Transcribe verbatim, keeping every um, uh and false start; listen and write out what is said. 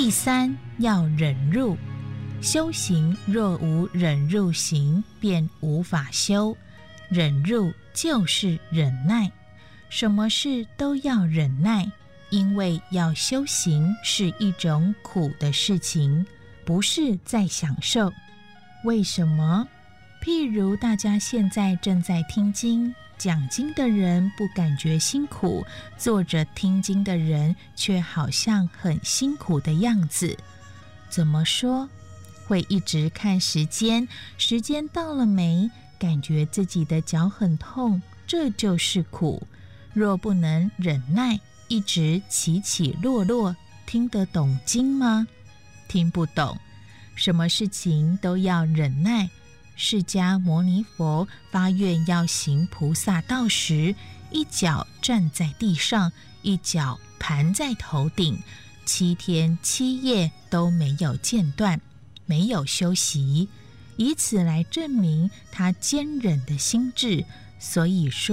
第三，要忍辱。修行若无忍辱行，便无法修。忍辱就是忍耐，什么事都要忍耐，因为要修行是一种苦的事情，不是在享受。为什么？譬如大家现在正在听经，讲经的人不感觉辛苦，坐着听经的人却好像很辛苦的样子。怎么说？会一直看时间，时间到了没？感觉自己的脚很痛，这就是苦。若不能忍耐，一直起起落落，听得懂经吗？听不懂。什么事情都要忍耐。释迦牟尼佛发愿要行菩萨道时，一脚站在地上，一脚盘在头顶，七天七夜都没有间断，没有休息，以此来证明他坚忍的心志。所以说